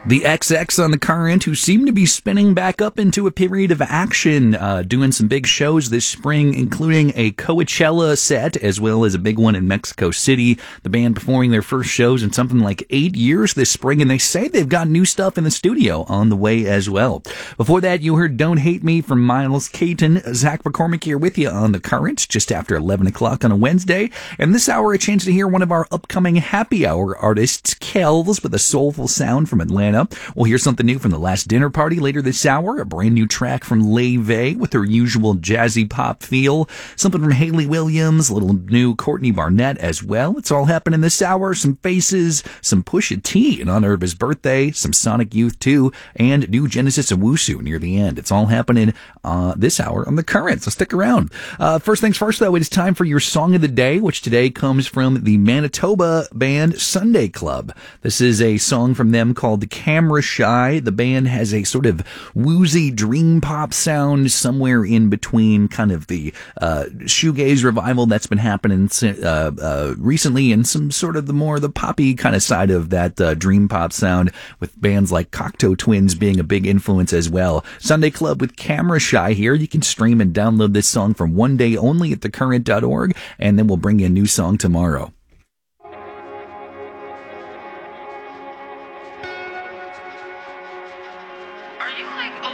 The XX on the Current, who seem to be spinning back up into a period of action, doing some big shows this spring, including a Coachella set, as well as a big one in Mexico City. The band performing their first shows in something like 8 years this spring, and they say they've got new stuff in the studio on the way as well. Before that, you heard Don't Hate Me from Miles Caton. Zach McCormick here with you on the Current, just after 11 o'clock on a Wednesday. And this hour, a chance to hear one of our upcoming happy hour artists, Kells, with a soulful sound from Atlanta. We'll hear something new from The Last Dinner Party later this hour, a brand new track from Leve with her usual jazzy pop feel, something from Hayley Williams, a little new Courtney Barnett as well. It's all happening this hour. Some Faces, some Pusha T in honor of his birthday, some Sonic Youth 2, and new Genesis Owusu near the end. It's all happening this hour on The Current, so stick around. First things first, though, it is time for your Song of the Day, which today comes from the Manitoba band Sunday Club. This is a song from them called Camera Shy. The band has a sort of woozy dream pop sound somewhere in between kind of the shoegaze revival that's been happening recently and some sort of the poppy kind of side of that dream pop sound, with bands like Cocteau Twins being a big influence as well. Sunday Club with Camera Shy here. You can stream and download this song from one day only at thecurrent.org, and then we'll bring you a new song tomorrow.